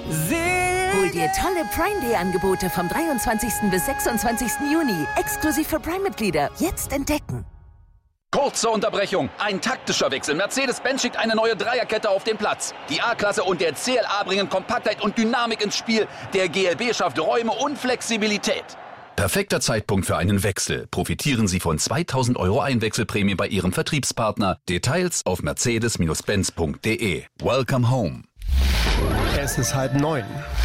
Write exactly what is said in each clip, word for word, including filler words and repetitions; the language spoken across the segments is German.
Hol dir tolle Prime Day Angebote vom dreiundzwanzigsten bis sechsundzwanzigsten Juni. Exklusiv für Prime-Mitglieder. Jetzt entdecken. Kurze Unterbrechung. Ein taktischer Wechsel. Mercedes-Benz schickt eine neue Dreierkette auf den Platz. Die A-Klasse und der C L A bringen Kompaktheit und Dynamik ins Spiel. Der G L B schafft Räume und Flexibilität. Perfekter Zeitpunkt für einen Wechsel. Profitieren Sie von zweitausend Euro Einwechselprämie bei Ihrem Vertriebspartner. Details auf mercedes Benz punkt de. Welcome home. Es ist halb neun.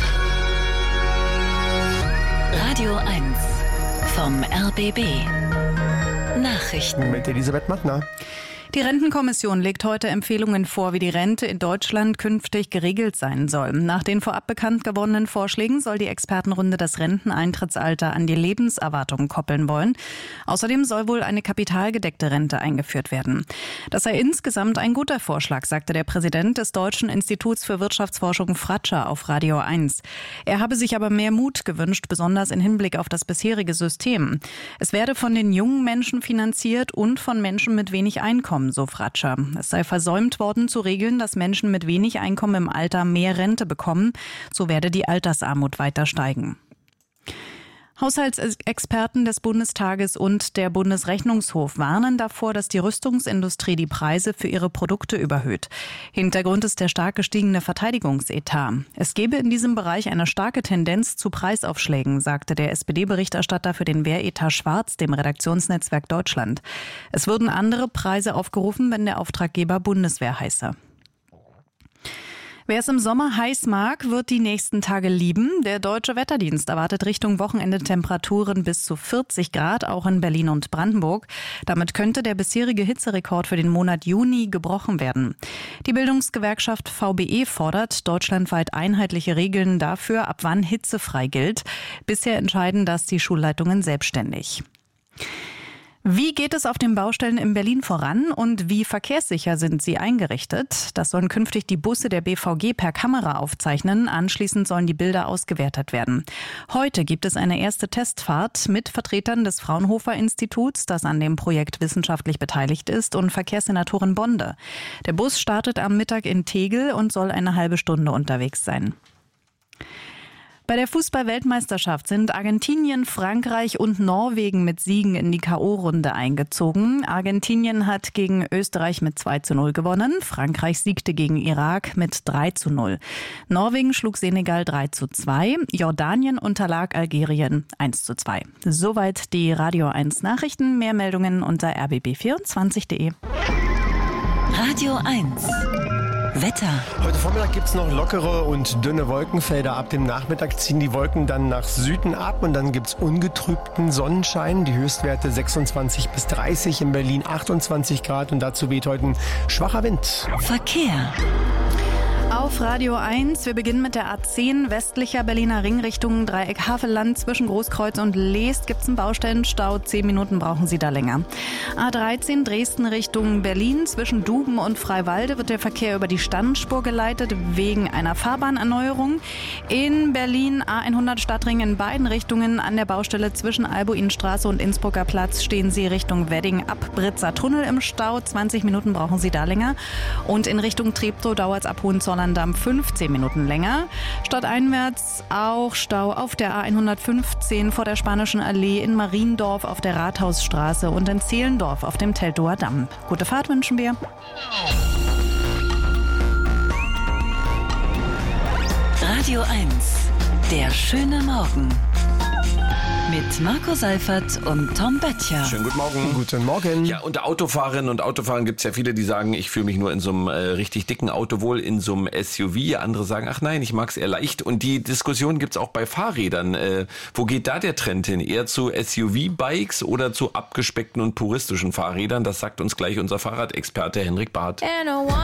Radio eins vom R B B. Nachrichten mit Elisabeth Mattner. Die Rentenkommission legt heute Empfehlungen vor, wie die Rente in Deutschland künftig geregelt sein soll. Nach den vorab bekannt gewordenen Vorschlägen soll die Expertenrunde das Renteneintrittsalter an die Lebenserwartung koppeln wollen. Außerdem soll wohl eine kapitalgedeckte Rente eingeführt werden. Das sei insgesamt ein guter Vorschlag, sagte der Präsident des Deutschen Instituts für Wirtschaftsforschung Fratscher auf Radio eins. Er habe sich aber mehr Mut gewünscht, besonders im Hinblick auf das bisherige System. Es werde von den jungen Menschen finanziert und von Menschen mit wenig Einkommen, so Fratscher. Es sei versäumt worden zu regeln, dass Menschen mit wenig Einkommen im Alter mehr Rente bekommen. So werde die Altersarmut weiter steigen. Haushaltsexperten des Bundestages und der Bundesrechnungshof warnen davor, dass die Rüstungsindustrie die Preise für ihre Produkte überhöht. Hintergrund ist der stark gestiegene Verteidigungsetat. Es gebe in diesem Bereich eine starke Tendenz zu Preisaufschlägen, sagte der S P D-Berichterstatter für den Wehretat Schwarz dem Redaktionsnetzwerk Deutschland. Es würden andere Preise aufgerufen, wenn der Auftraggeber Bundeswehr heiße. Wer es im Sommer heiß mag, wird die nächsten Tage lieben. Der Deutsche Wetterdienst erwartet Richtung Wochenende Temperaturen bis zu vierzig Grad, auch in Berlin und Brandenburg. Damit könnte der bisherige Hitzerekord für den Monat Juni gebrochen werden. Die Bildungsgewerkschaft V B E fordert deutschlandweit einheitliche Regeln dafür, ab wann hitzefrei gilt. Bisher entscheiden das die Schulleitungen selbstständig. Wie geht es auf den Baustellen in Berlin voran und wie verkehrssicher sind sie eingerichtet? Das sollen künftig die Busse der B V G per Kamera aufzeichnen. Anschließend sollen die Bilder ausgewertet werden. Heute gibt es eine erste Testfahrt mit Vertretern des Fraunhofer-Instituts, das an dem Projekt wissenschaftlich beteiligt ist, und Verkehrssenatorin Bonde. Der Bus startet am Mittag in Tegel und soll eine halbe Stunde unterwegs sein. Bei der Fußball-Weltmeisterschaft sind Argentinien, Frankreich und Norwegen mit Siegen in die K O-Runde eingezogen. Argentinien hat gegen Österreich mit zwei zu null gewonnen. Frankreich siegte gegen Irak mit drei zu null. Norwegen schlug Senegal drei zu zwei. Jordanien unterlag Algerien eins zu zwei. Soweit die Radio eins Nachrichten. Mehr Meldungen unter r b b vierundzwanzig punkt de. Radio eins Wetter. Heute Vormittag gibt es noch lockere und dünne Wolkenfelder. Ab dem Nachmittag ziehen die Wolken dann nach Süden ab und dann gibt es ungetrübten Sonnenschein. Die Höchstwerte sechsundzwanzig bis dreißig, in Berlin achtundzwanzig Grad und dazu weht heute ein schwacher Wind. Verkehr. Auf Radio eins, wir beginnen mit der A zehn, westlicher Berliner Ring Richtung Dreieck Havelland. Zwischen Großkreuz und Leest gibt es einen Baustellenstau. Zehn Minuten brauchen Sie da länger. A dreizehn, Dresden Richtung Berlin. Zwischen Duben und Freiwalde wird der Verkehr über die Standspur geleitet wegen einer Fahrbahnerneuerung. In Berlin A hundert Stadtring in beiden Richtungen. An der Baustelle zwischen Albuinstraße und Innsbrucker Platz stehen Sie Richtung Wedding ab Britzer Tunnel im Stau. zwanzig Minuten brauchen Sie da länger. Und in Richtung Treptow dauert es ab Hohenzollern fünfzehn Minuten länger. Stadteinwärts auch Stau auf der A hundertfünfzehn vor der Spanischen Allee, in Mariendorf auf der Rathausstraße und in Zehlendorf auf dem Teltower Damm. Gute Fahrt wünschen wir. Radio eins, der schöne Morgen. Mit Marco Seifert und Tom Böttcher. Schönen guten Morgen. Guten Morgen. Ja, unter Autofahrerinnen und Autofahrern gibt es ja viele, die sagen, ich fühle mich nur in so einem äh, richtig dicken Auto wohl, in so einem S U V. Andere sagen, ach nein, ich mag es eher leicht. Und die Diskussion gibt es auch bei Fahrrädern. Äh, wo geht da der Trend hin? Eher zu S U V-Bikes oder zu abgespeckten und puristischen Fahrrädern? Das sagt uns gleich unser Fahrradexperte Henrik Barth.